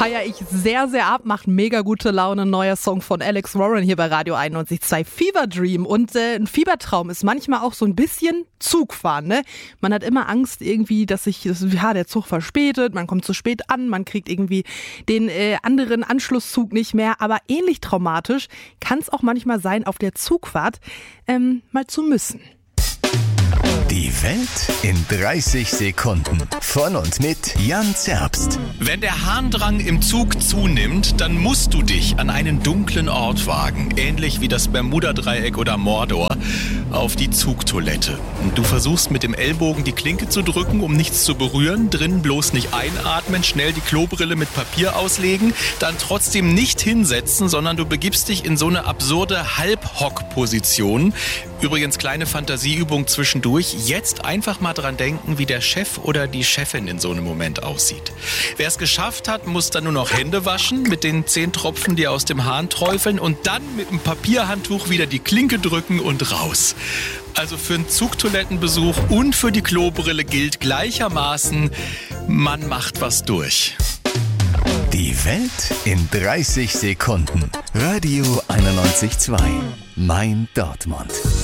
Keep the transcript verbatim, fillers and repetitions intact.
Feiere ich sehr, sehr ab, macht mega gute Laune. Neuer Song von Alex Warren hier bei Radio einundneunzig Komma zwei. Fever Dream. Und äh, ein Fiebertraum ist manchmal auch so ein bisschen Zugfahren, ne? Man hat immer Angst irgendwie, dass sich das, ja, der Zug verspätet, man kommt zu spät an, man kriegt irgendwie den äh, anderen Anschlusszug nicht mehr. Aber ähnlich traumatisch kann es auch manchmal sein, auf der Zugfahrt ähm, mal zu müssen. Die Welt in dreißig Sekunden. Von und mit Jan Zerbst. Wenn der Harndrang im Zug zunimmt, dann musst du dich an einen dunklen Ort wagen, ähnlich wie das Bermuda-Dreieck oder Mordor, auf die Zugtoilette. Und du versuchst mit dem Ellbogen die Klinke zu drücken, um nichts zu berühren, drin bloß nicht einatmen, schnell die Klobrille mit Papier auslegen, dann trotzdem nicht hinsetzen, sondern du begibst dich in so eine absurde Halbhock-Position. Übrigens kleine Fantasieübung zwischendurch. Jetzt einfach mal dran denken, wie der Chef oder die Chefin in so einem Moment aussieht. Wer es geschafft hat, muss dann nur noch Hände waschen mit den zehn Tropfen, die aus dem Hahn träufeln und dann mit dem Papierhandtuch wieder die Klinke drücken und raus. Also für einen Zugtoilettenbesuch und für die Klobrille gilt gleichermaßen, man macht was durch. Die Welt in dreißig Sekunden. Radio einundneunzig Komma zwei. Mein Dortmund.